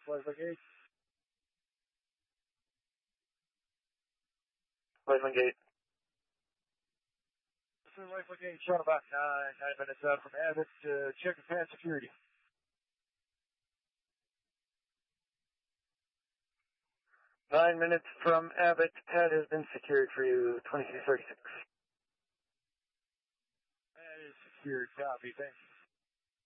Flight Gate. Flight Gate. This is Flight Gate, shot about 9 minutes out from Abbott to check the pad security. 9 minutes from Abbott, pad has been secured for you, 2336. That is secured, copy, thanks.